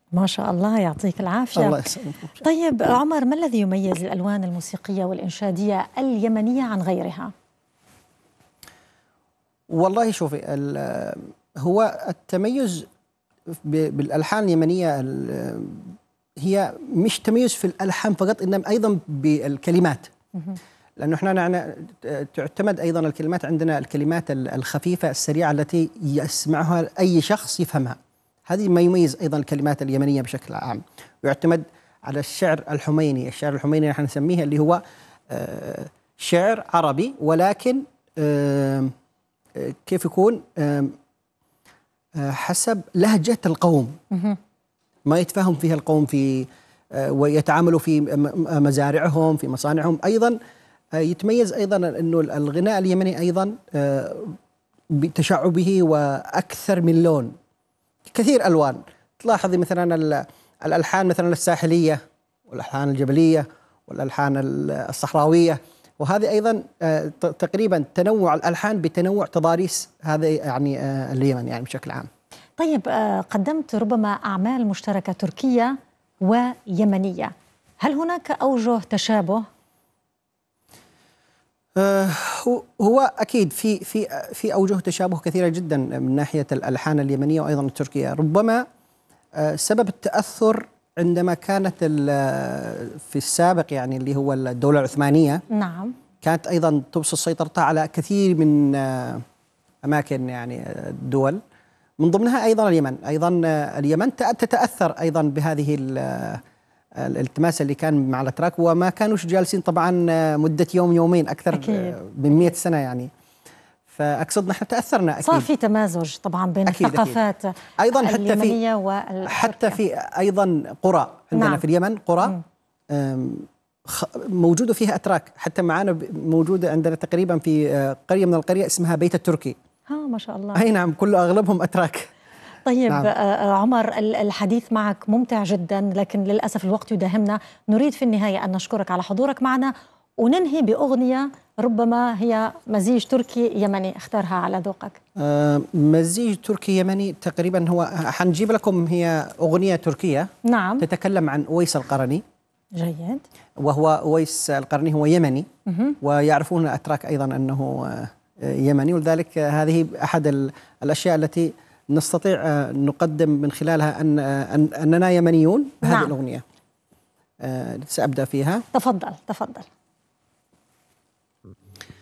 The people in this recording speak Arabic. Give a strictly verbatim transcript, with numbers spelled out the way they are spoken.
ما شاء الله، يعطيك العافية. الله يسلمك. طيب عمر، ما الذي يميز الألوان الموسيقية والإنشادية اليمنية عن غيرها؟ والله شوفي، هو التميز بالألحان اليمنية هي مش تميز في الألحان فقط، إنما أيضا بالكلمات، لأنه إحنا تعتمد أيضا الكلمات عندنا الكلمات الخفيفة السريعة التي يسمعها أي شخص يفهمها. هذه ما يميز أيضا الكلمات اليمنية بشكل عام. ويعتمد على الشعر الحميني. الشعر الحميني نحن نسميه اللي هو شعر عربي، ولكن كيف يكون حسب لهجة القوم، ما يتفهم فيها القوم في ويتعاملوا في مزارعهم في مصانعهم. أيضا يتميز أيضا أنه الغناء اليمني أيضا بتشعبه وأكثر من لون، كثير ألوان. تلاحظي مثلا الألحان مثلا الساحلية والألحان الجبلية والألحان الصحراوية، وهذه أيضا تقريبا تنوع الألحان بتنوع تضاريس هذا يعني اليمن يعني بشكل عام. طيب قدمت ربما أعمال مشتركة تركية ويمنية، هل هناك أوجه تشابه؟ هو أكيد في في في أوجه تشابه كثيرة جدا من ناحية الألحان اليمنية وأيضا التركية. ربما سبب التأثر عندما كانت في السابق يعني اللي هو الدولة العثمانية، نعم، كانت أيضا تبسط سيطرتها على كثير من أماكن يعني الدول، من ضمنها أيضا اليمن. أيضا اليمن تتأثر أيضا بهذه الالتماس اللي كان مع الأتراك، وما كانوش جالسين طبعا مدة يوم يومين، أكثر أكيد من مئة سنة يعني. فأقصد نحن تأثرنا أكيد. صار في تمازج طبعا بين أكيد الثقافات أكيد. أيضا حتى اليمنية في والتركية. حتى في أيضا قرى عندنا نعم. في اليمن قرى موجودة فيها أتراك، حتى معنا موجودة عندنا تقريبا في قرية من القرية اسمها بيت التركي. ها ما شاء الله. أي نعم، كله أغلبهم أتراك. طيب نعم. عمر، الحديث معك ممتع جدا، لكن للأسف الوقت يداهمنا. نريد في النهاية أن نشكرك على حضورك معنا، وننهي بأغنية ربما هي مزيج تركي يمني اختارها على ذوقك. آه مزيج تركي يمني تقريبا. هو حنجيب لكم هي أغنية تركية نعم تتكلم عن أويس القرني. جيد. وهو أويس القرني هو يمني، ويعرفون الأتراك أيضا أنه يمني، ولذلك هذه أحد الأشياء التي نستطيع نقدم من خلالها أن أننا يمنيون بهذه نعم. الأغنية. سأبدأ فيها. تفضل تفضل.